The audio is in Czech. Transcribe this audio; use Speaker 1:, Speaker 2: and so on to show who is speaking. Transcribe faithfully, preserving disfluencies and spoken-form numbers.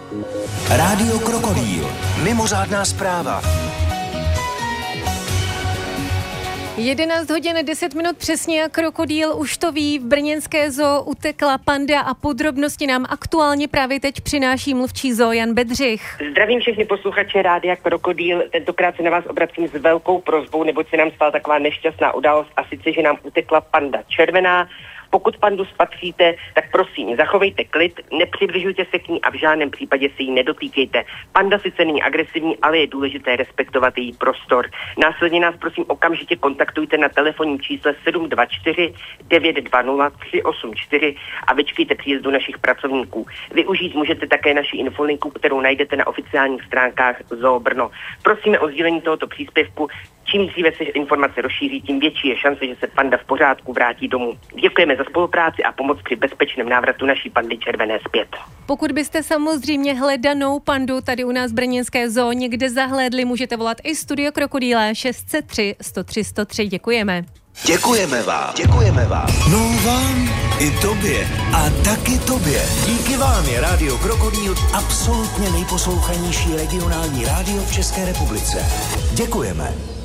Speaker 1: Rádio Krokodýl. Mimořádná zpráva.
Speaker 2: jedenáct hodin deset minut přesně a Krokodýl už to ví. V brněnské zoo utekla panda a podrobnosti nám aktuálně právě teď přináší mluvčí zoo Jan Bedřich.
Speaker 3: Zdravím všechny posluchače Rádia Krokodýl. Tentokrát se na vás obracím s velkou prosbou, neboť se nám stala taková nešťastná událost a sice, že nám utekla panda červená. Pokud pandu spatříte, tak prosím, zachovejte klid, nepřibližujte se k ní a v žádném případě se jí nedotýkejte. Panda sice není agresivní, ale je důležité respektovat její prostor. Následně nás prosím okamžitě kontaktujte na telefonním čísle sedm dva čtyři devět dva nula tři osm čtyři a vyčkejte příjezdu našich pracovníků. Využít můžete také naši infolinku, kterou najdete na oficiálních stránkách Zoo Brno. Prosíme o sdílení tohoto příspěvku. Čím dříve se informace rozšíří, tím větší je šance, že se panda v pořádku vrátí domů. Děkujeme za spolupráci a pomoc při bezpečném návratu naší pandy červené zpět.
Speaker 2: Pokud byste samozřejmě hledanou pandu tady u nás v brněnské zoo někde zahlédli, můžete volat i Studio Krokodýle šest set tři sto tři sto tři. Děkujeme.
Speaker 1: Děkujeme vám. Děkujeme vám. No vám i tobě. A taky tobě. Díky vám je Rádio Krokodýl absolutně nejposlouchanější regionální rádio v České republice. Děkujeme.